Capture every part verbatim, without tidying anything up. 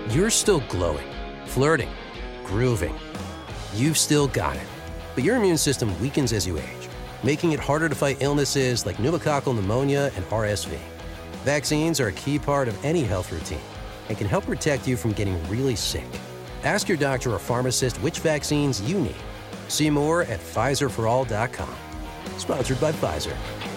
You're still glowing, flirting, grooving. You've still got it. But your immune system weakens as you age, making it harder to fight illnesses like pneumococcal pneumonia and R S V. Vaccines are a key part of any health routine and can help protect you from getting really sick. Ask your doctor or pharmacist which vaccines you need. See more at Pfizer for all dot com. Sponsored by Pfizer.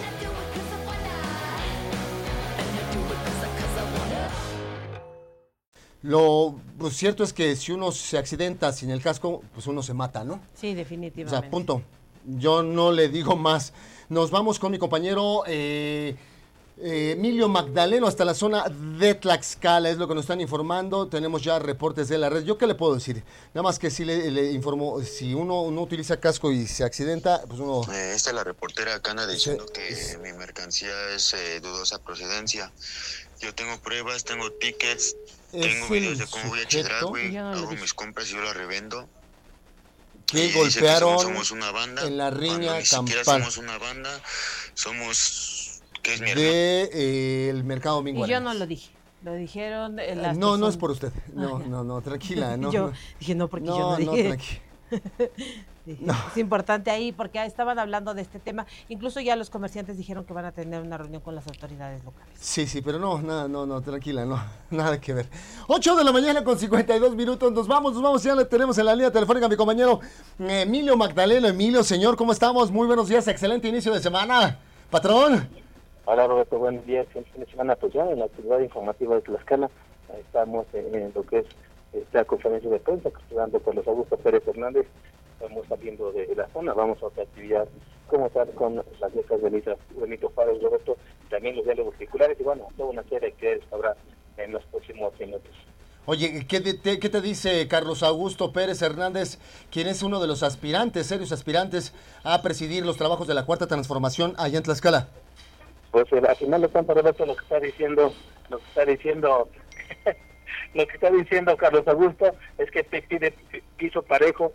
Lo pues, cierto es que si uno se accidenta sin el casco, pues uno se mata, ¿no? Sí, definitivamente. O sea, punto. Yo no le digo más. Nos vamos con mi compañero eh, eh, Emilio Magdaleno hasta la zona de Tlaxcala, es lo que nos están informando. Tenemos ya reportes de la red. ¿Yo qué le puedo decir? Nada más que si le, le informo, si uno no utiliza casco y se accidenta, pues uno... Eh, esta es la reportera acá anda diciendo que es... mi mercancía es eh, dudosa procedencia. Yo tengo pruebas, tengo tickets, tengo videos de cómo voy a Chedraui, güey, hago mis compras y yo las revendo. Que y golpearon que somos una banda, en la riña ni campal. siquiera somos una banda, somos... ¿Qué es mierda? De eh, el mercado Domingo Y yo Arenas. no lo dije, lo dijeron en las No, no personas. es por usted, no, no, no, tranquila. No, yo no. dije no porque no, yo no no, dije. tranqui. Dije, No. Es importante ahí porque estaban hablando de este tema. Incluso ya los comerciantes dijeron que van a tener una reunión con las autoridades locales. Sí, sí, pero no, nada, no, no, tranquila, no, nada que ver. ocho de la mañana con cincuenta y dos minutos, nos vamos, nos vamos, ya le tenemos en la línea telefónica a mi compañero Emilio Magdaleno. Emilio, señor, ¿cómo estamos? Muy buenos días, excelente inicio de semana, patrón. Hola Roberto, buenos días, fin de semana pues ya en la actividad informativa de Tlaxcala, estamos en lo que es esta conferencia de prensa que está dando Carlos Augusto Pérez Hernández. Estamos saliendo de la zona, vamos a otra actividad como tal con las becas de Benito, Benito Juárez, Roberto, también los diálogos circulares y bueno, toda una serie que habrá en los próximos minutos. Oye, ¿qué te, ¿qué te dice Carlos Augusto Pérez Hernández, quien es uno de los aspirantes, serios aspirantes, a presidir los trabajos de la Cuarta Transformación allá en Tlaxcala? Pues eh, al final de cuentas, Roberto, lo que está diciendo, lo que está diciendo, lo que está diciendo Carlos Augusto es que pide piso parejo.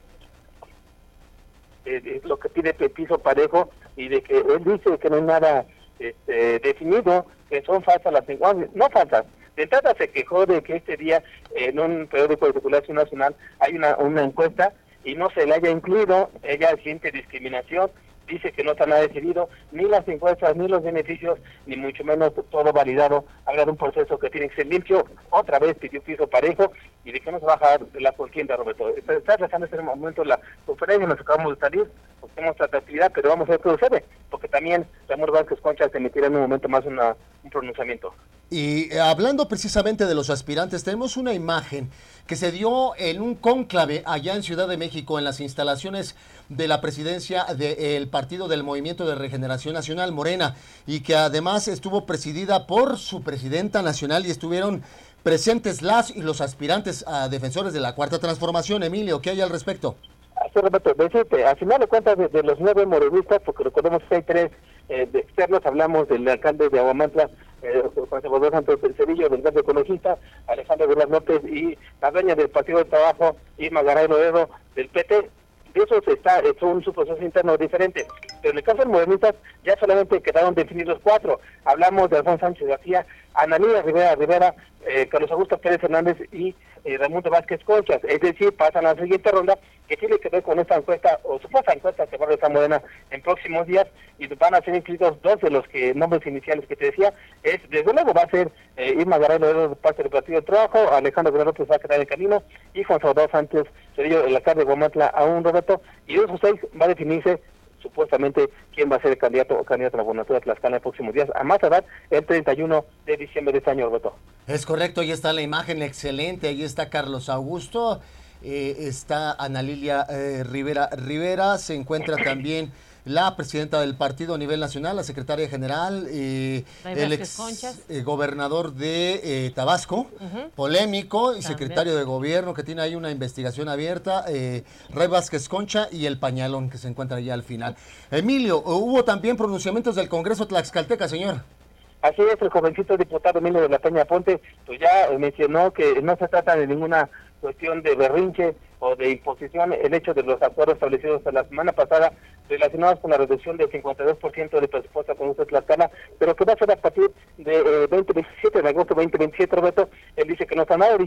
Eh, lo que pide piso parejo y de que él dice que no hay nada este, definido, que son falsas las encuestas, no falsas. De entrada se quejó de que este día eh, en un periódico de circulación nacional hay una, una encuesta y no se le haya incluido, ella siente discriminación, dice que no está nada decidido, ni las encuestas, ni los beneficios, ni mucho menos todo validado. Habla de un proceso que tiene que ser limpio. Otra vez pidió piso parejo y de que no se va a bajar de la contienda, Roberto. Está tratando en este momento la conferencia, nos acabamos de salir, pues tenemos otra actividad, pero vamos a ver qué sucede, porque también Ramón Vázquez Concha se emitirá en un momento más una, un pronunciamiento. Y eh, hablando precisamente de los aspirantes, tenemos una imagen que se dio en un cónclave allá en Ciudad de México, en las instalaciones de la presidencia del Partido del Movimiento de Regeneración Nacional, Morena, y que además estuvo presidida por su presidenta nacional y estuvieron presentes las y los aspirantes a defensores de la Cuarta Transformación. Emilio, ¿qué hay al respecto? Sí, Roberto, decirte, al final de cuentas de, de los nueve morenistas, porque recordemos que hay tres eh, de externos, hablamos del alcalde de Aguamantla, eh, Juan Salvador Santos del Cedillo, del Grande Ecologista, Alejandro Velas López y la dueña del Partido del Trabajo, Irma Garay Loredo, del P T. Esos está, son su proceso interno diferente. Pero en el caso de los morenistas, ya solamente quedaron definidos cuatro. Hablamos de Alfonso Sánchez García, Ana Lidia Rivera Rivera, eh, Carlos Augusto Pérez Hernández y eh, Ramón Vázquez Conchas. Es decir, pasan a la siguiente ronda, que tiene que ver con esta encuesta, o supuesta encuesta que va a realizar Morena en próximos días, y van a ser incluidos dos de los que nombres iniciales que te decía. Es, desde luego va a ser eh, Irma Garay Loredo de parte del Partido del Trabajo, Alejandro Guerrero López va a quedar en el camino, y Juan Salvador Sánchez Cedillo, el alcalde de Guamantla, a un Roberto, y de esos seis va a definirse supuestamente quién va a ser el candidato o candidata a la gobernatura de Tlaxcala en los próximos días, a más tardar el treinta y uno de diciembre de este año, Roberto. Es correcto, ahí está la imagen, excelente, ahí está Carlos Augusto, eh, está Ana Lilia eh, Rivera Rivera, se encuentra también la presidenta del partido a nivel nacional, la secretaria general, eh, el ex eh, gobernador de eh, Tabasco, uh-huh. polémico, y también secretario de gobierno que tiene ahí una investigación abierta, eh, Ray Vázquez Concha, y el pañalón que se encuentra ya al final. Emilio, hubo también pronunciamientos del Congreso Tlaxcalteca, señor. Así es, el jovencito diputado Emilio de la Peña Ponte, pues ya mencionó que no se trata de ninguna cuestión de berrinche o de imposición el hecho de los acuerdos establecidos la semana pasada relacionados con la reducción del cincuenta y dos por ciento del presupuesto con usted Tlaxcala, pero que va a ser a partir de eh, veinte veintisiete, de agosto veinte veintisiete, Roberto. Él dice que no está nada